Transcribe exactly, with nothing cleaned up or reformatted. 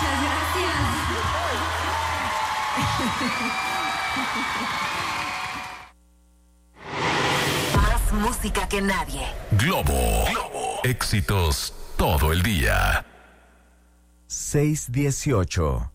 Muchas gracias. Más música que nadie. Globo. Globo. Éxitos todo el día. seis dieciocho.